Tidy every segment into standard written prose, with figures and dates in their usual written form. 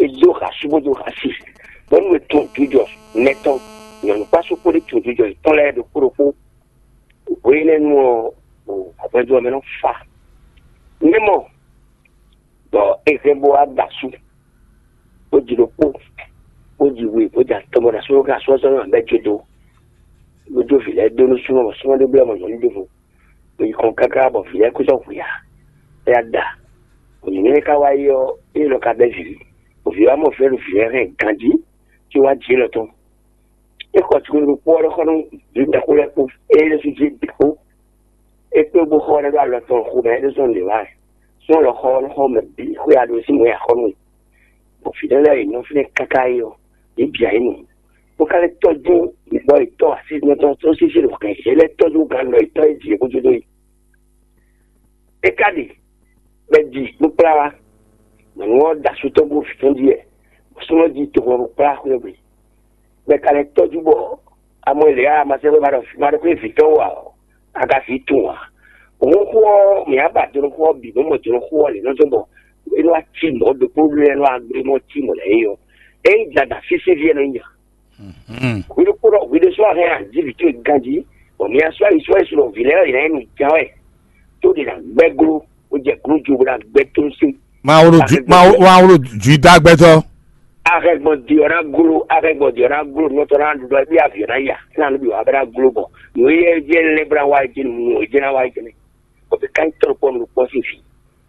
Zora, Subodo, Assis. Bon, le ton du Dios, nettons. Il n'y a pas pour les tours du Dios. Ton l'air de Kouropo. Oui, nous, après, nous avons fa. Mais bon, et c'est beau à Dassou. Au dit le pot. Au dit oui, au dit à Tomo, la source, la source, la bête de dos. Le dos, il est de nous souvent, souvent de blâme, on dit de vous. Il compte caca, bon, il est que ça, oui. Et à da. On y est kawaii, et le cas de vie. Au vieux, mon frère, le vieux, Gandhi, tu vas dire le ton. Et quand tu le poids, le canon, du couleur, et le sujet du coup, et que beaucoup de gens le ton, le son de vaches. Son le home, il y a aussi, moi, à Home. Au final, il n'a fait caca, et bien, pour qu'elle ait tout dit, il doit être tout assis, notre aussi, c'est le cas. Il est tout grand, il est tout, il est tout, il est et Kadi, mais dit, nous prenons, nous avons d'acheter un beau fiton d'hier. Nous avons dit, nous avons pas compris. Mais quand elle est tout du bon, à moi, les gars, ma sœur, ma fiton, à la fiton. On croit, mais à battre, on croit, on croit, les gens sont il doit timor de problème, il doit timor, et il y a des fils qui viennent. Oui, le courant, oui, le soir, rien, dit, il Gandhi, on y a soir, il soit sur le village, il y a une carré. Tout est dans le gros, ou des gros jours, la bête aussi. Mauro du dag beto. Avec mon dieu, notre rang doit bien vivre, il y a un global. Nous y est les bras white, nous y est white. On peut quand trop pour nous possifier.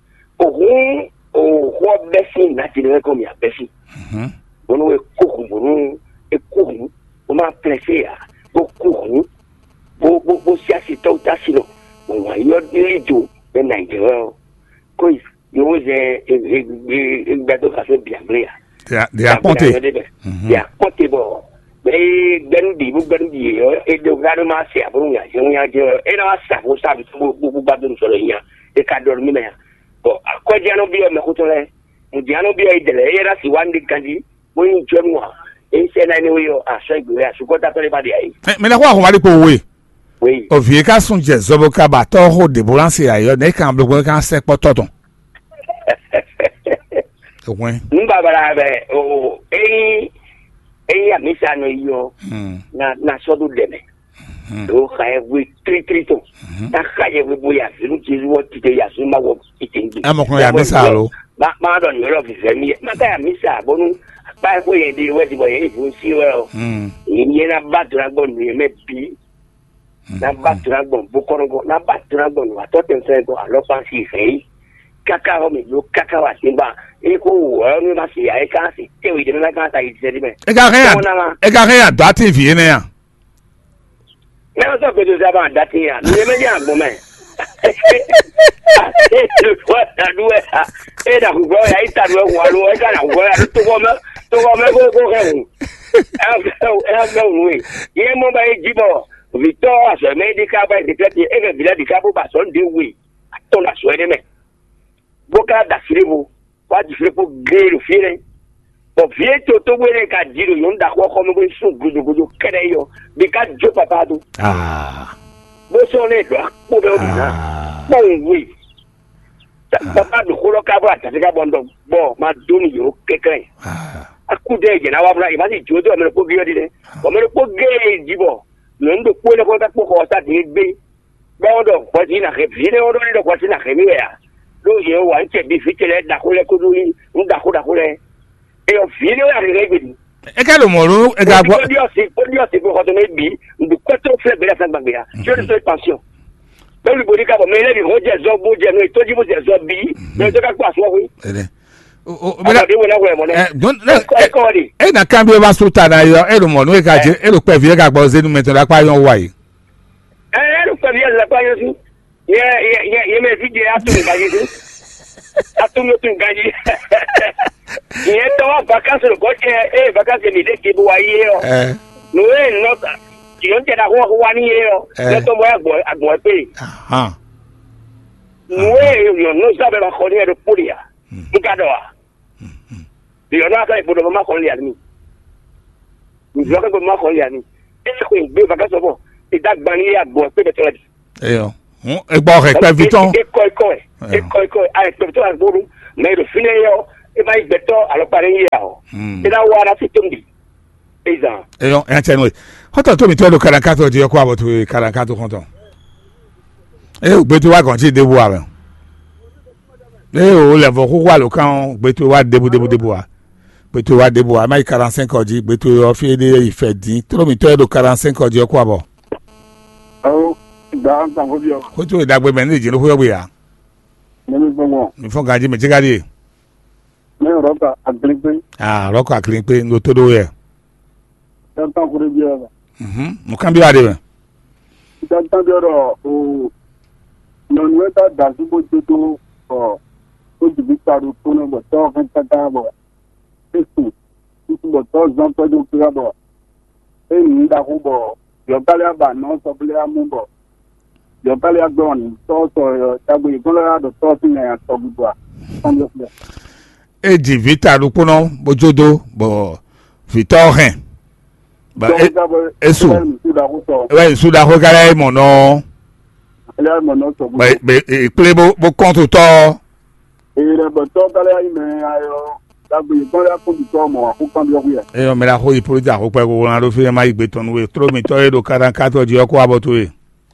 Au roi Bessie, naturellement, comme il y a Bessie. On est courant, et courant, on m'a placé à courant, pour s'y assister au tassino. Il y a des gens qui ont une bateau qui fait bien. They are ponté. They are ponté. Mais Gandhi, et de gouvernement, c'est à Brunia. Et là, ça, vous savez, vous battez sur le lien. Et qu'à dormir. Bon, à quoi j'ai un bien, mais quand on est, on dit un bien, et là, si one dit Gandhi, oui, tu es moi. Et c'est là, nous, à chaque jour, à ce qu'on t'appelle pas des aïe. Mais la quoi, on va aller pour oui. Oui. Au vieux cas, son jet, Zoboka, Bator, de Boulanger, ailleurs, n'est qu'un bloc, un sec, pas tonton. Oui. Nous, et à Missa, nous, na sodo deme. Donc, oui, triton. Ta caille, vous voyez, nous, qui voit qui te yasu, ma work, eating. Ah, mon frère, Missa, ma donne, you love his ma père, Missa, bon, pas quoi, il dit, ouais, vous see, well. Il y a un bat dragon, il met pi. Na bat dragon, beaucoup, na bat dragon, à tout un certain, alors, pas si fait. Kaka mi lo kaka wa simba e ko wo mi ma si ai kan si te wi de na kan ta ise di me e ga rien date vie ne ya na so pe do sa ba date ya ni me ja gbo me e ko ta duwe e da ku gbo ya ita duwe wa lo e ka na gbo ya to ko me ko he e ga we ye mo ba e jibo Victor as medical by the plate e ga bila di kabu ba so de we to na so de me Boka da firibu, wa di firibu gero fire. Bo vie to wele ka diro yon da ko ko mo so gudu kere yo, bi ka jo papa do. Bo so le do ko be odina. Bo wi. Papa do ko lo ka ba ta ga bondo. Bo ma do ni yo keke. Akude je na wa bra, ba si jo do me ko gyo di de. Bo me ko ge jibo. Ndo ko le ko ta ko sa di be. Ba ondo ko di na ke fire ondo ni do ko na ke mi ya. Lui io anche difficile da quelle con lui un da quelle e ho figlio a rivedere e che lo moro e da io si può donare bi un quattro febbre la sangue je ne suis pension mais le body cabo mais le roger zo boje no to di boje zo bi no to ka kwa so wi e na cambio va sulta na yo e lo moro e ka je e lo pe vie ka gbo zenu meto la pa yon wa yi e lo pe vie la pa yon si ye me vidi atum gaji ye to vacances le coche vacances mi de ki bo aye no e no ti on te da ho ni e no to mo agbo pe no e no sabe la jonia de puria nkadoa yo na ka ibo do ma ko li ani ni yo ka bo ma ko li ani e ko be vacances bo e da gbani agbo pe de tele yo e bo re pe viton e koi ai pe to agboru me do fine yo e mai beto alo pare yo ila wara situmbi eza eyo encheno hoto to mi to do karankato je ko aboto karankato konto gbe to wa kan ti debu awe o le vo ko wa lo kan gbe to wa debu wa gbe to wa debu wa mai 45 oji gbe to o fi de ife din to mi to do 45 oji ko abo da kan ko bi o ko to dagbe me ni je no ko yo ya mi gbon mi fon gaji me jigari me roka aklipe roko aklipe no to do ye tan ko bi o mo kan bi ade we tan bi o non weta da subo to o di bitaru to no bo to kan ta bo esu bo to zon to do kira bo ni da ko bo yo kale aba no so ble amu bo yo kale agbon to tagbo igunlara do to tin ya to gbo di bitaru pono bojodo bo vitor hen ba esu we suda ko kale mo no ìpele bó kọ́ńtò tọ́. èrè bọ̀ tọ́ kálẹ̀ ayé mẹ́rin ayọ̀ dàgbé ìkọ́lẹ̀ akóbi tọ́ ọmọ àkókò bí ọkùnrin. eyín mi la kó yìí polisi àkókò ẹ̀kọ́ wọn ló fi ẹ̀ máa yìí gbé tọ́nu wẹ̀ tó mi tọ́ èdò karankatọ́ di ọkọ̀ abọ́ tó yẹ.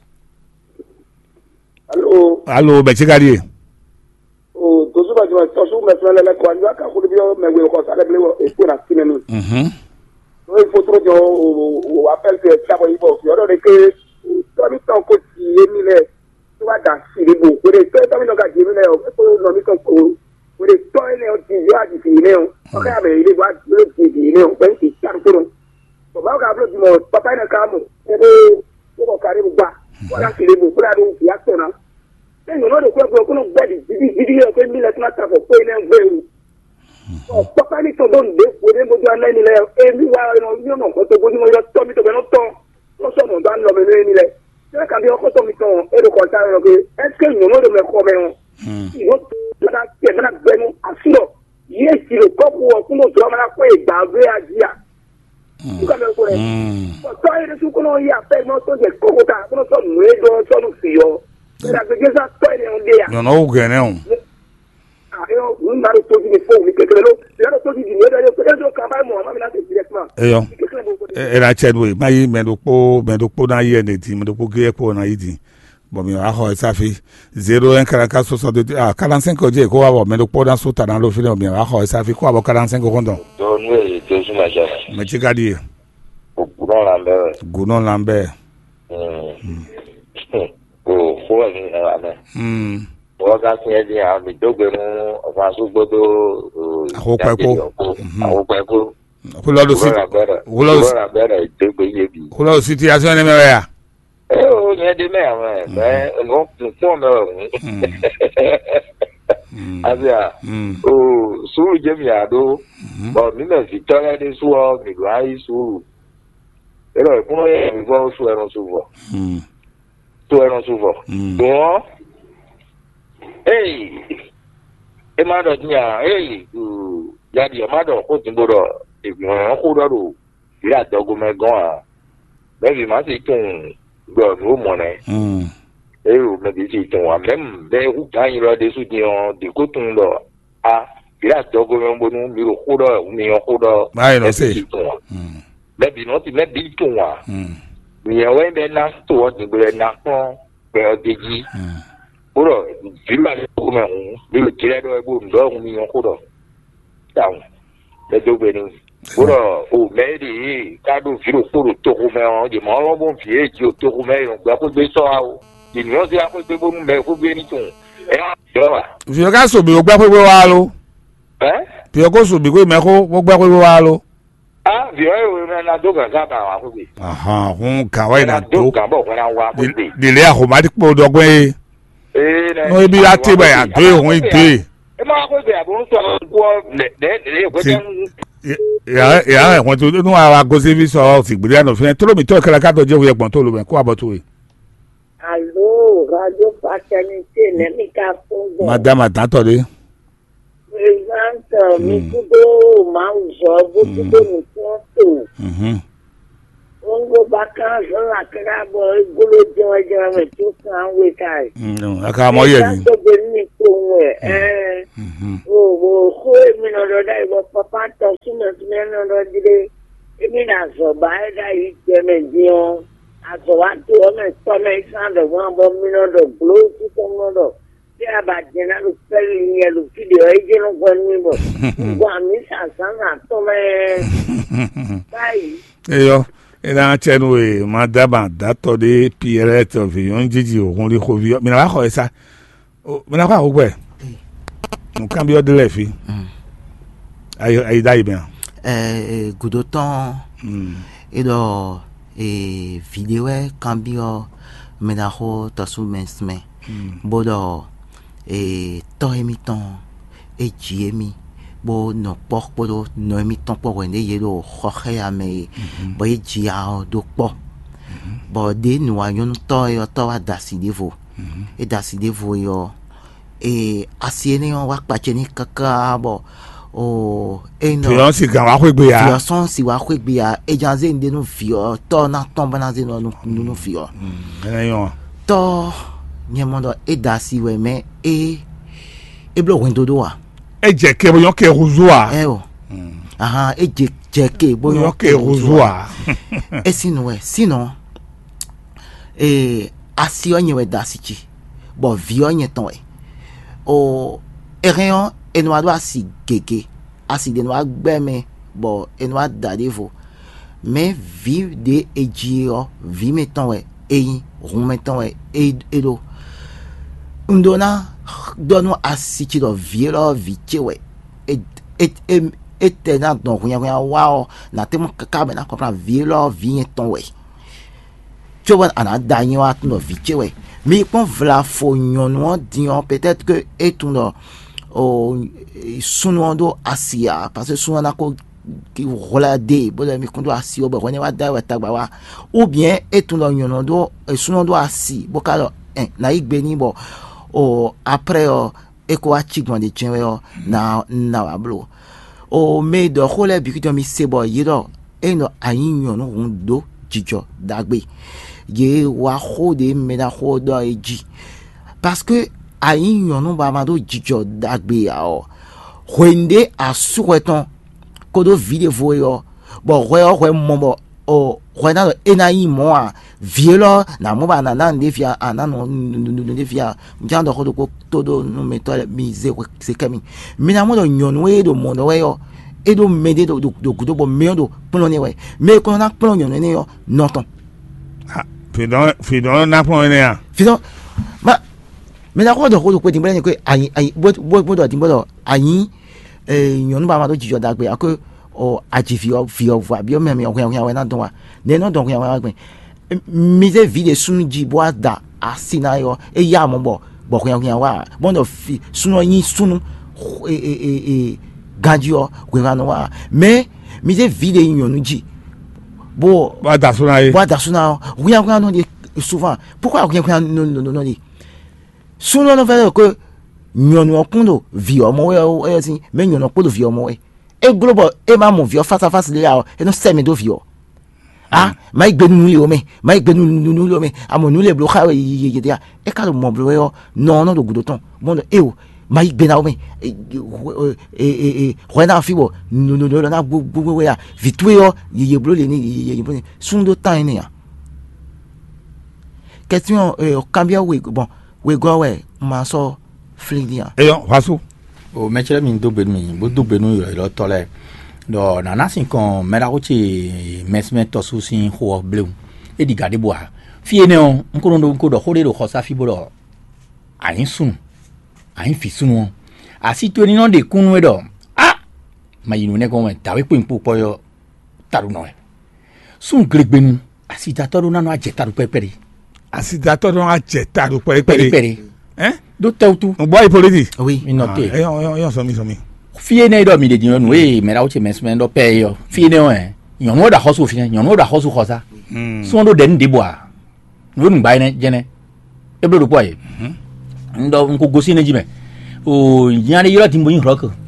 alo bẹ̀ tíkàdí yẹ. o tosu bá jùmọ̀ tọ́sù mẹ́sàn-án lẹ́lẹ́kọ̀ọ́ àjọ àkàkùn bí mẹ́wé ọkọ̀ sálẹ̀ bí èkó náà sí nínú. o yẹ fotoro jọ o apẹ́lẹ́ tíyàbọ̀ yìí bọ̀ fi ọ̀dọ̀ de ké tọ́mi tán kò tì í yé nílẹ̀ tí wàá dà sí ìdìbò kò lè tọ́ tọ́mi náà ka jì mí lẹ̀ ọ́ pé lọ́mi kan kò lè tọ́ ẹ̀ lẹ́ ti yọ àti fìyí lẹ́ o ọkọ̀ yà bẹ̀rẹ̀ ilé wa ló ti fìyí lẹ́ o pẹ̀lú ti sáré tó lọ. bàbá ọkọ̀ àbúrò ti mọ̀ papa yẹn ká mọ̀ ẹgbẹ́ yóò kárí gbà wọ́n dà sí ìdìbò kó dàdó ìyá tó náà. lẹ́yìn náà lè kó ẹgbẹ́ kónú gbẹ́dì dídí yẹ pé mílẹ̀ tí wọ́n ta fọ̀ pé ilẹ̀ ń gbé o. papa ní tọ́dọ̀ ń dé kó dé bójú alẹ́ nílẹ̀ èmi wá yọ̀nà kó tó bójú mọ́ yọ tọ́ mi tó bẹ́ẹ̀ tọ́ lọ́sọ̀nà ọ̀dọ́ à ń lọ mẹ́rin nílẹ̀ ṣé kàbí ọkọ̀ tó mi tán ẹ̀rọ kan sáré lọ pé ẹ̀sìkẹ́ ìyọ̀nà ló mẹ́kọ́ mẹ́rin ìwọ́n tó tẹ̀ mẹ́ta gbẹnu àfihàn yíyé ìṣirò kọ́pù ọ̀kúnlò tó ọmọdé pé ìgbà abẹ́ àjíyà. nígbà mẹ́rin kò rẹ̀ ọ̀tọ́ ayé tó kúnná yí afẹ́ iná tó jẹ kókó ta kúnná tó nù é dán sọ́nù sí yọ. ẹ̀rọ àgbègbè sá tọ́ ẹ̀ ní ọ̀dẹ́ yà. yọ̀nà ó gẹ̀rẹ́ o. nígbà tó tóbi ní fóònù kékeré ló ìyá tó tóbi ní era chedwe mai medokpo na ye ne ti medokpo ge ko na yidi bo mi a ho safi 0 karaka so so de 45 je ko wa medokpo na so ta na lo fi mi a ho safi ko abo 45 kondo do nu e to su ma ja me ti gadi gunon lambe o ko ni na wọ́n ká sí ẹ̀dín àwọn ìdógbè mú ọ̀fà àsúgbódó àwòpẹ́ kó wúlọ́dù abẹ́rẹ́ ìdógbè yébi. wúlọ́dù sí ti aṣọ ẹni mẹ́rẹ̀ yà. ẹ o yẹn di mẹ́rin ẹ̀ ẹ̀gbọ́n fún ọmọ ọ̀hún. àbí à o sùúrù jẹ́mi àdó bọ̀ mímẹ̀ sí tọ́lẹ́ ní sùúrù nìlú ayé sùúrù. ẹ̀rọ ìkúnlẹ̀ yẹn mi gbọ́ sùn ẹran sùfọ̀. tó ẹran sùfọ̀. wọ́n. e ma do nya ya di ma do ko tin bodo e ko do ro ya dogo me gan a be ma ti tun gbo no mo ne o me bi ti tun wa mem be hu kan ro de su di on di ko tun lo a ya dogo me bo nu mi ro ko do mi o ko do mai no se be bi no ti me bi tun wa mi e we be na to o di gbe na kon be o deji kúrò ìlú àti ìkókó mẹ́rin nílùú tirẹ̀ dọ́ ẹgbẹ́ òǹdọ́ ọ̀hún mi yàn kúrò táwọn lẹ́dọ́gbẹ́ ni kúrò òmẹ́rì yìí kádùn fìlò kúrò tókù mẹ́rin ọ̀dì mọ́ ọlọ́bùn fi èjì tókù mẹ́rin gbà kó gbé sọ́wọ́ o ènìyàn sì akó gbé bónú mẹ́rin kó gbé nítòun ẹ̀ á jọ wà. fìyà ká sòbì kó gbẹ́ pé wá ló. fìyà kó sòbì kó mẹ́ kó gbẹ́ pé wá ló. fìyà yóò rẹ̀ na dó gàgà bá wà kó gbé. hun kàwé na tó délé délé àkùmádìpọ̀ dọ́gbẹ́ no ibi ya te ba ya do ehun ide e ma ko be abun so go le ko je ya won to nu ara go se vi so ti gbiri ana fi to lo mi to kala ka to je wo egbon to lo me ko abo to we allo radio paternité le mi ka fun madame atatode mi kudo ma ujo bo kudo mi to Ongo vacances la crabo golo jojo me tu kan we kai. Aka mo ye ni. So be ni ko we o ko mi no do dai bo papa to sumo me no do dire. Emi na so ba da yi je me dio. Aso wa to me so me san de one bo mi no do blow to no do. Ya ba jena lu peli ni lu video e je no ko ni bo. Gwa mi sa san na to me. Bye. Eyo. Ina chenu e madaba dato de Pierrette of Yonjiji o ri kovio. Mi na wa ko esa. O mi na kwa ko gbe. Mo kan bi o de le fi. Ayi dai bien. Gudoton. Et do vidéo cambio me na ho tasu mensme. Bodo to emiton e jiemi. Bo no pok bodo no emiton po wende yedo khoche ame bo e jia do po. Bo de no ayon to yo to adaside vo. E daside vo yo asiene on wa pacheni kaka bo o eno Fion si kan wa kwegbe ya. Fion son si wa kwegbe ya e janze nde no fio to na tomba na ze no fio. Eyon. To nyemondo e dasi we me e blo wendo do wa. E je ke bo yon ke ruzoa. O. Aha, e je ke bo Yon ke ruzoa. E sinon asi onye we dasi chi. Bo vi onye ton we. O ereon enwa do asi gege. Asi de noa gbeme bo enwa dadevo. Mais vi de ejio vi meton we eyin run meton we edo. Undona dono asiti do vielo viche we etena don kunya wao na temo kaka na kopra vielo vinton we choban ana danyo atno viche we mi pon vla fonyon no dion peut-être que etuno o sunondo asia parce que sunana ko ki relade bo mi kondo asio bo woni wa da wa tagba wa ou bien etuno nyonondo sunondo asi bo kalo na igbe ni bo o après eko achigwan de chenwe na wablo o me do khole bi ki mi sebo yido eno ayinyo no ndo jijo dagbe ye wa khode me na khodo eji parce que ayinyo no ba ma do jijo dagbe ya o khwende asuweton kodo video voyo bo khwe mombo o khwena enayi mo a vielo na mo ba na ndefia anano ndefia njando khodo ko todo no metole mize ko sekami mina mo do nyonwe do mo we yo edo mede do kudo bo meodo plone we me ko na plone ne yo noton Fidon na plone ya. Fidon ma mina ko do ko timbre ko ayi bo do timbo ayi nyonu ba ma do jijo dagbe ako o ajivio voa bio meme o na don wa ne no don wa gbe mise vide sunji boada asina yo e ya mo bo wa bondo fi sunu yin sunu gadio gwe wa me mise vide yonu ji bo Boada suna o no de souvent pourquoi no de sunu no fait que nyonu okundo vi omo we sin me nyonu okundo vi omo we e global e ma mo vi face à face le ya e no semi do vi o ma igbenu le o me ma igbenu lo me amonu le bloka ye dia e ka lo mo blo yo no do gudoton bon e o ma igbena o me na fi bo no na gbogbo we ya vitwe yo ye blo le ni ye bon sundo tan ni ya question cambia we bon we go we ma so flidia Eyon, wasu. O mechele min do benu yo tole do na nasin kon mera ko ti mesme to su sin ho bleu e di gade boa fie ne on nko do hore do khosa fi bodo ayin sun ayin fi sunu asi to ni no de kunu do mayinu ne ko me tawe pimpu poyo taru no sun gregbenu asi ta to na no ajetaru peperi Asi dato no ajetaru peperi. Do tautu Boy politi. oui mi note Eyon so mi. fie ne do mi de dino we mera o che mesme do pe yo fie ne o yon no da hosu fie yon no da hosu khosa so no den de boa no nu bai ne jene e blo do boy ndo nko gosi ne jime o yare yira timbo yin roko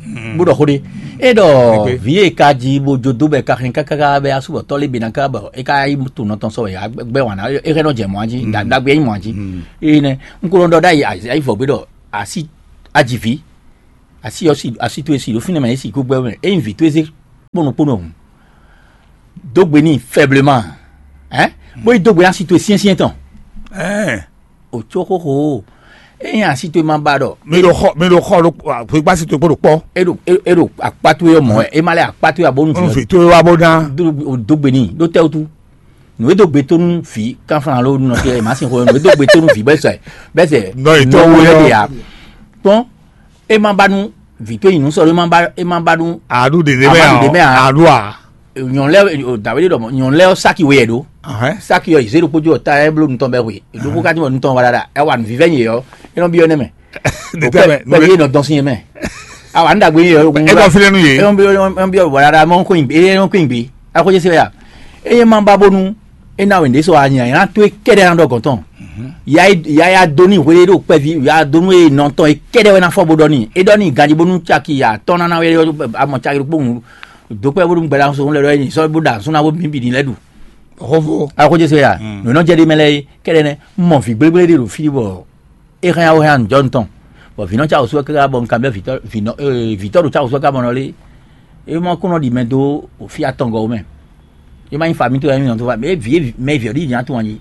bodo khode e do vie ka ji bo jodo be ka hen ka be asu bo tole binaka ba e ka tu no ton so ya gbe wana e re no je mo aji da gbe mo aji e ne nko ndo da ai fo be do asi ajivi asi to esi lo fine ma esi ko gbe e invite ese pono dogbe ni faiblement bo dogbe asi to sien ton o choko eyan si to ma ba do me lo kho lo pe pa si to po ero apatu yo mo e male apatu ya bonu fi to wa bodan dogbe ni do te otu no dogbe to nu fi kan fran lo no te ma sin ko no dogbe to nu fi be se no wo ya bon e ma ba nu vito inu so e ma ba nu adu de be adu a yon le David do yon le saki we do saki yo zero pojo ta e blo nton be we do ko ka ti nton wa dada e wa vive yin yo e no bi yo ne me be ye no don sin me a wa nda gbe yo e ba file nu ye e bi yo wa dada mo ko e no ko bi a ko je se ya e ma ba bonu e na we de so anya ya to e kede na do gonton ya doni we do pe vi ya donu e non ton e kede we na fo bodoni e doni ganji bonu chaki ya ton na we a mo chaki po dopẹ́ bó ń gbẹ̀dá sọ̀rọ̀ lẹ́rọ ẹ̀yìn sọ́ọ́ bó dà sọ́nà bó bíbí ní lẹ́dù. ọ̀fọ̀. akójẹ́ sọ yà nínú jẹ́dí mẹ́lẹ́ kẹ́lẹ́ ní mọ̀ fi gbégbé de fi bọ̀ e kan ya o han John ton bọ̀ fìnà cha òsùwẹ́ kẹ́kẹ́ bọ̀ nǹkan bẹ́ẹ̀ Victor cha òsùwẹ́ kábọ̀ nọ́lé e mọ̀ kúnà di mẹ́tò òfi àtọ̀ngọ̀ mẹ́ e máa ń fa mi tó yẹn tó fa mẹ́ vie mẹ́ vie ọ̀dí ìyá tó wọn yìí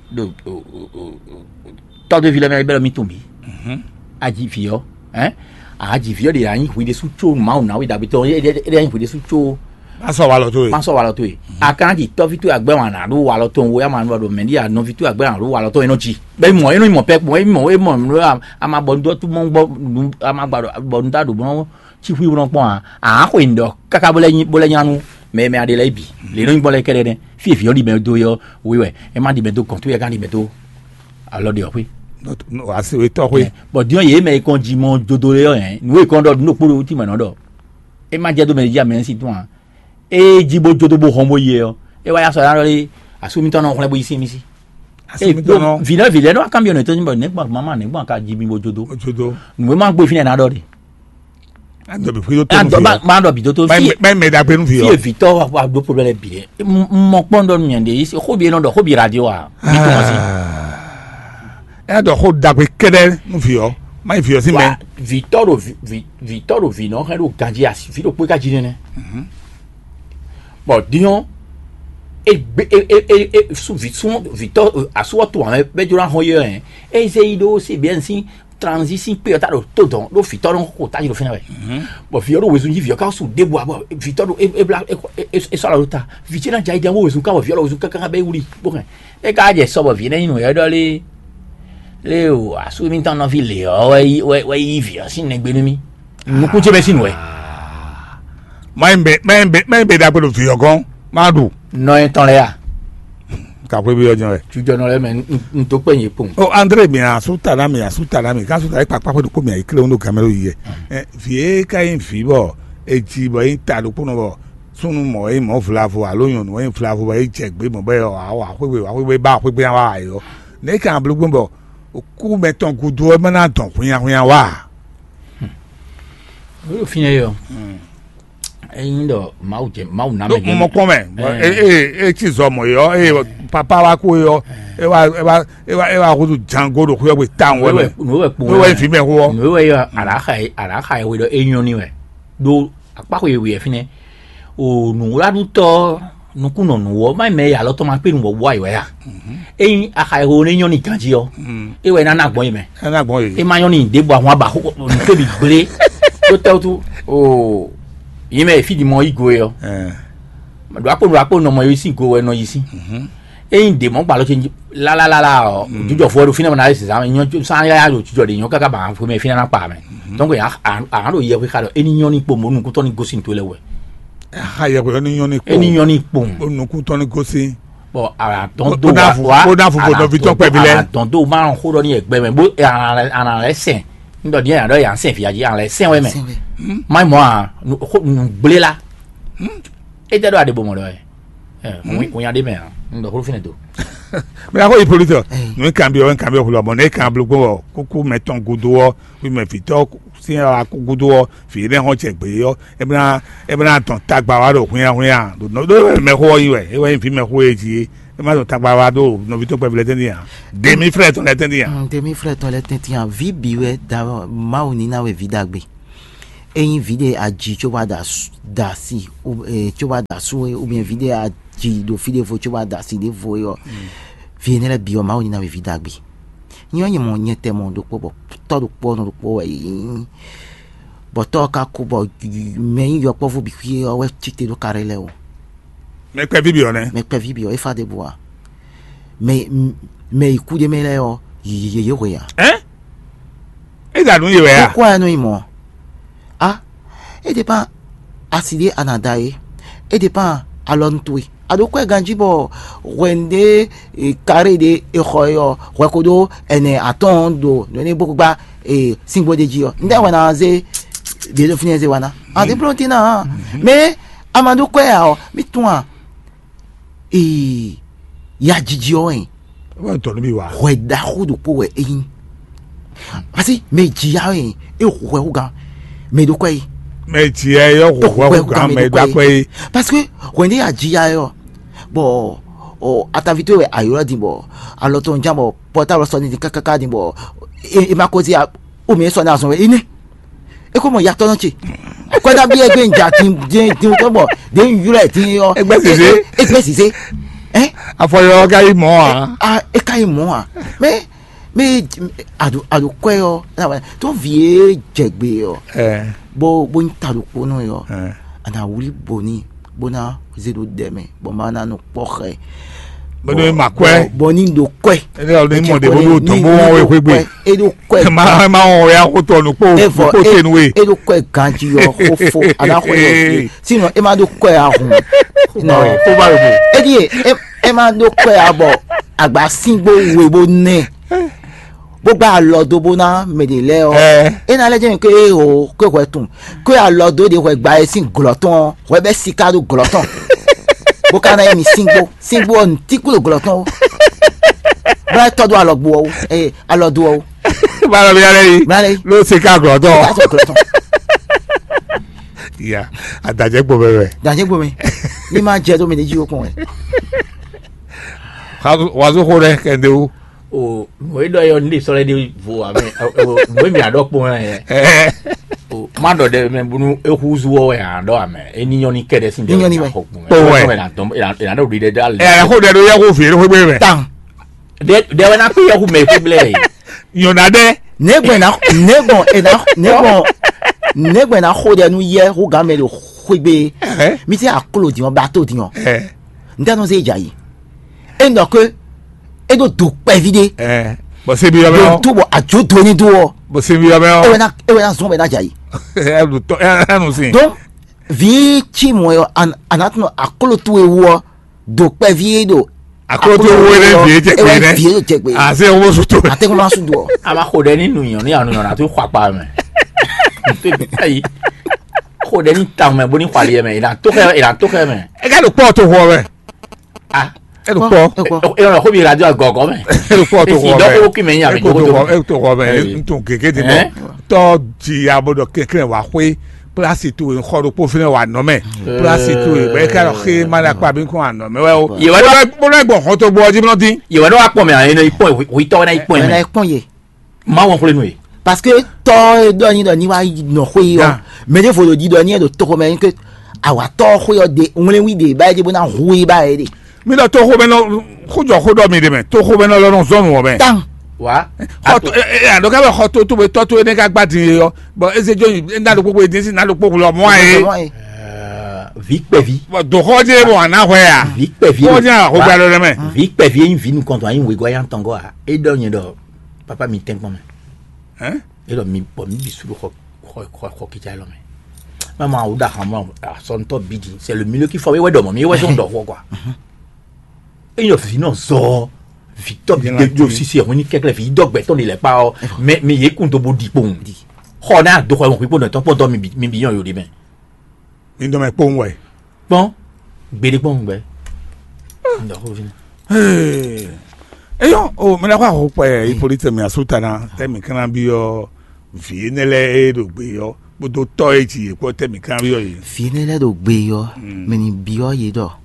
tọ́jú fi lẹ́mẹ́ bẹ́ẹ̀ mi tó mi àjì fìyọ́ àjì fìyọ́ de yàn yín ìwé de sùn tó máa nà ó dàbí tó ẹ̀ yín ìwé de sùn tó maso wa lo to e akanji to fitu agbe wan na ru wa lo to wo ya ma do me dia no fitu agbe ran ru wa lo to eno chi be mo eno mo pe mo ama bo ndo tu mo gbo ama gbado bo nda do bo chi fu won pon a ko ndo kaka bo le nyanu me ade le bi le no bo le kere den fi yo di me do yo we e ma di me do kon tu ye kan di me do alo de opi no asi we to we bo dio ye me kon ji mo jodo le yo we kon do no poro ti me no do e ma je do me ja me si tu an e jibo jodo bo homo ye o e wa ya so ran le asumi ton no bo isi mi si asumi ton no vile no cambio no to ni bo ne gba mama ne gba ka jibi bo jodo no ma gbe fine na do de ando bi filo to ma do bi to fi me da pe nu fi o fi Victor wa do problème bi mo pondo mi ande isi ko bi no do ko bi radio a bi to mo si e do ko da pe kede nu fi o ma fi o si me Victor vi no he do ganji asi fi do pe ka ji ne bon dion Victor a sua to an be jura ho ye e se ido si bien si transition pe ta do to don do Victor ko ta ji do fina we bon fi do we sun ji fi ka su debo abo Victor e so la ruta Victor na jai dan we sun ka we fi lo we sun ka be wuri bo e ka je so bo vi ne inu ye do le o asu mi tan no fi le o we vi o sin ne gbe mi nuku che be sin we Maybe da pelo fi ogon madu no enton le ya ka pe bi ojan re tu jono le me nto pe yin pon o Andre mi asuta la mi ka suta pa pa ko mi ikle onu camera yi fi e ka yin fi bo e ti bo yin ta lo pono bo sunu mo e mo flavu aloyun no e flavu bo e je gbe mo be o wa pe ba pe wa ayo ne kan blu gbon ku meton ku do e na ton kun ya wa o fine yo do mau na me mo ko me ti so mo yo papa wa ko yo e wa ko jango do ko we tan we fi me ho we ara khai we do enyon ni we do apa ko we fine o nu ra du to nu ku no nu wo mai me ya lo to ma pe nu wo wa iwe ya akai ho ni enyon ni kan ji yo e we na gbon yi me na gbon yi e ma yon ni debo àwọn aba ko ni ke bi gbere to te tu o yi me fi di mo igo yo do apo no mo yi si go we no yi si de mo gba lo change la o jujo fo do fina na se sa yan san ya lo jujo de yan kaka ba fo me fina na pa me donc ya an ro ye we ka do eniyan ni po mo nu ku to ni go sin to lewe ha ye ko eniyan ni po nu ku to ni go sin bo ara ton do wa o da fo do Victor pe bile ton do ma ron ko do ni egbe me bo ara le sen ndo dia do ya sen fi aji ara le sen we me mai mo nu gbele la e te do ade bo mo do on y a des mains ndo ko fine do mais ako ipolito nous cambio pour bon e cambio go kuku meton gudo we me fito si a gudo fi re ho che gbe yo e bra ton tagba wa do kun ya do me ho yi we e we fi me ho eji e ma do tagba wa do no vito pe bleten ya demi frère ton leten ya demi frère ton leten ya vi biwe da ma oni na we vidagbe eyin vide aji choba da si choba da su ou bien vide aji do fide fo choba da si de vo yo viene la bio ma oni na we vidagbe nyo mo nyete mo do po to do po no do po e bo to ka ku bo me yo po fu bi ki o we chite do karele o me pe vibio ne me pe vibio e fa de bois me ku de me le o ye ya e da nu ye we ya pourquoi no imo ah et dépend aside anadae et dépend alontui adokwe ganjibo wende carré de ehoyo wekodo ene atondo ne bokugba singbo deji nda wana ze de fineze wana ade blontina mais amado kwa mitwa ya jijio wa to bi wa weda hudu po we yin asi meji ya e huga me do kwa me ti e yo huga me do kwa parce que when they ajia yo bo o atavito we ayora dimbo aloto njambo portable so ni kakaka dimbo e makozi a o me so na so we ini e ko mo yato no chi ko da bi egbe nja tin to bo de yure tin yo egbe sise afoyo ga imo e kai mo me adu kweyo to vie jegbe yo bo ntaruko no yo ana wuli boni bona zedo deme bo mana no poche bono makwe boni ndo kwe ele o ni mo de bo to bo won we kwegbe edo kwe ma o ya ko to no po tenwe edo kwe ganji yo ofo ana ko yo sino e ma do kwe ahun no ko ba bo edi e ma do kwe abo agba singbo we bo ne gbogbo alodo na medele o ina leje ke o ko tun ko alodo de ko gba esin gloton we be sikado gloton bo kana emi singbo on tikulo gloton bra todo alogbo o alodo o ba lo yare lo sika gloton ya adaje gbo me ni ma je do me ji okun e wa zo ko re kende o o we do yo ndi so le di vo ame we mi adokpo e o ma do de me bunu ehuzu wo ya do ame eniyan ni kede sin de ko we na to ina do ri de dal ko de do ya ko fi ro gbe me tan de we na pe ya ku me ku ble yo na de negbe na ho de nu ye ho ga me lo gbe mi ti akolo di won ba to di won nda no se jayi endo ke edo do pe vide bo se bi yo me to bo ajo do ni do bo se bi yo me e we na so be na jayi do to no sin donc vi chi mo yo anatno akolo to ewo do pe video akolo to wo le je pe a se wo su to ate ko ma su do ama ko de ninu yan ni anu yan to kwa pa me ai ko de ni ta me bo ni kwa le me ina to ke me e ga lo po to wo me e lo po e no ko bi radio gogo me e lo po to wo me do ko ki me yan me to wo me nton keke de mo to ji abodo keke wa hwe place to en khoro po fina wa no me place to e be ka ke mala pa bi ko an no me we o ye wa mo le gbon to gbo ji mo tin ye wa do wa po me an ni po wi to na ipo me na ipon ye ma won fule nu e parce que to do ni wa no hwe yo me de fo do di do ni do to ko me ke awa to hwe yo de onle wi de ba je bo na hwe ba e de mi lo to ko be no ko jo ko do mi de me to ko be no lo no zo mo be tan wa do ka be ho to be to ne ka gba tin yo but e se jo na lo popo edin si na lo popo lo mo e vi pe vi do ho je mo na ho ya vi pe vi ko ja ho gba lo me vi pe vi vi nu konto ayin we go yan tango a e do yin do papa mi ten pon me e do mi po mi bisuru ko ki ja lo me mama o da kan mo son to bidi c'est le milieu qui forme we do mo mi we son do quoi et yo fi no so Victor de aussi c'est on ni quelque fi dogbe ton il est pas mais ye kun to bodi pon di ho na do ko won pipo no to pon to mi biyan yo de ben ni do me pon we bon gbede pon gbe eyo o me na kwa ho pe ipolite me asutana temi kan bi yo vie nele do gbe yo bodo to eji ko temi kan bi yo yi vie nele do gbe yo me ni bi yo yi do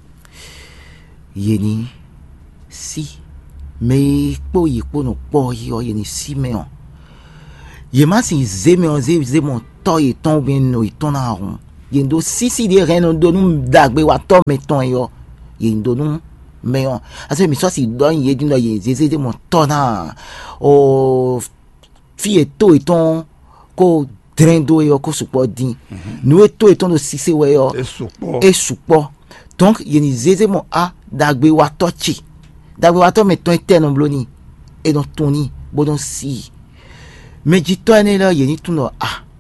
ye ni si me po yi po no po yo ye ni si me on ye ma si ze mon to yi ton bien no yi ton na ron ye ndo si de ren do nu dagbe wa to me ton yo ye ndo nu mais assez mais ça c'est dans y d'une y mon tona o fie to eton ko drendo yo ko support din nous to eton de six we yo et support donc y ni zeze mon a dagbe wa tochi dagbe wa to meton eterno bloni et donc toni bodon si mais dit to ene là y ni tout no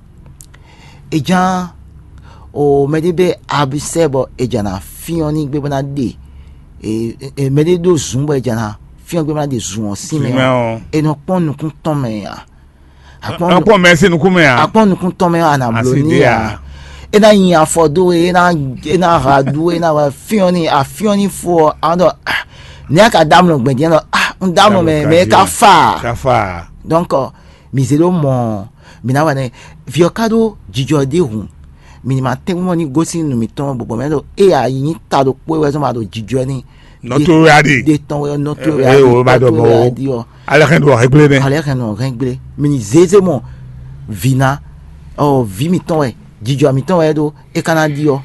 et jan o medebe abisebo e jana fioni gbe bona de et mais les deux zumba jana fion gbe de zoom si mais et non pon nous content mais apon merci nous comme apon nous content mais na bloni et na yin afodo et na radu et na fioni a fioni for ando ne ka dam no gbe no dam no mais ka fa donc miselo mon mina wane viokado jijode hu minima temo ni gosi no miton bobo melo e a yin ta do po we so ma do jijo ni notoriety de ton we notoriety o ba do mo ale kan do régler mini zezemo vina o vi miton we jijo miton we do e kana dio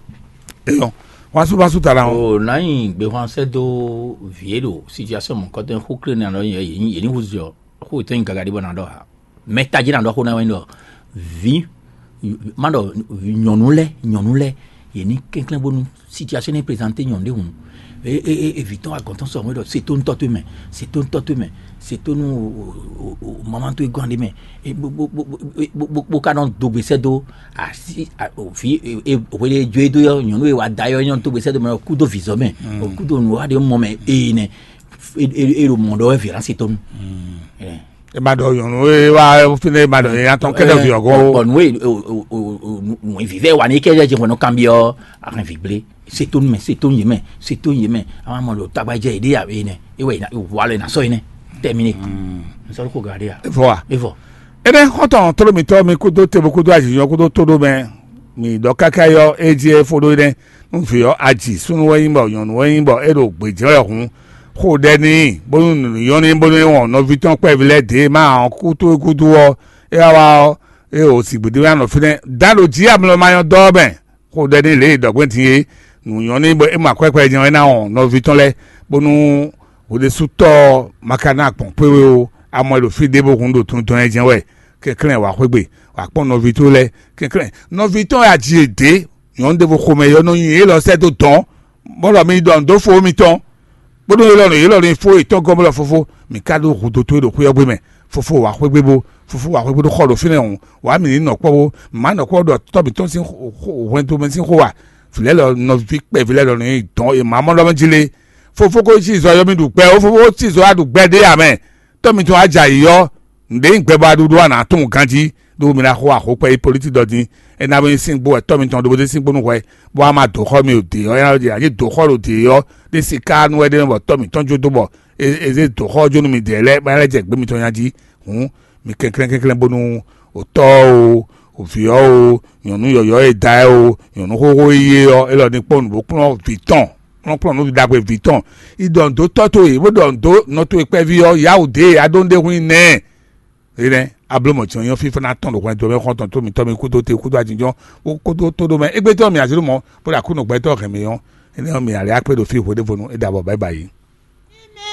wa su tala o na yin gbe wan se do vielo situation mon koten ko kle na no yin ni huzio ko ten gagadi bona do ha meta jina do ko na we no vi mando nyonule yeni kenklen bonu situation est présentée nyonde hum et évitons à content sur moi c'est ton totem c'est ton maman to grande mais et canon double sedo asi au fi et wele dieu do nyonu e wa dayo nyon to be sedo me coup de visome coup de noir de moment et le monde est violent c'est ton e ma do yon we wa fine ma do ya ton kedo bi ogo bon we we vive wa ni keje je wono cambio a rien vibler c'est tout yeme ama lo tabaje ide ya be ne e we na wale na so ine terminé so ko gade ya voilà e ben konton tolo mi to mi ko do te ko do aji yo ko do todo ben mi do kaka yo eje fodo ne n fi yo aji sunu wo yin bo yon wo yin bo e do gbeje yo hun ko de ni bonu yon ni bonu won no viton pe vile de ma ku to o e wa e o si gbede wa no fine dalo ji amlo ma yon do ben ko de ni le dogwen ti nu yon ni bo e ma kwekwe jan na won no viton le bonu o de suto makana pon pe o amo lo fi de bo kun do tun e jan we kekren wa kwegbe wa pon no viton le kekren no viton aji ede yon de bo ko me yo no yin e lo se to ton bo lo mi don do fo mi ton bodo yelo fo iton gomo fofo mi kado rudo to do kuyo gbe me fofo wa kwegbe bo do kholo fine on wa mi no po ma no ko do to bi ton sin wen to men sin ko wa file lo no vi pe file lo ni ton e ma mo lo jile fofo ko si so yo mi du pe o fofo si so adu gbe de amen to mi tun aja iyo nde ngbe ba du do na tun kanji do mi na ko pe politique dodin e na be sin gbo e to mi ton do de sin gbo nu we bo ama do kho mi o de o ya je do kho lo de yo de si ka nu e de bo to mi ton jo do bo e do kho jo nu mi de le ba le je gbe mi ton yanji mi kenkren bonu o to o fi o yonu yoyo e da o yonu ho iye o e lo ni pon bo kun viton non no da pe viton I don do to e bo don do no to e pe vi o ya o de adonde win ne ire ablomo ti yan fifa na ton do kwa do me kon ton to mi ku do te ku do ajinjo o ko do to do me egbe to mi asiru mo bo da ku no gbe to re mi yon ene mi are ape do fi ho de fonu e da bo bye bye.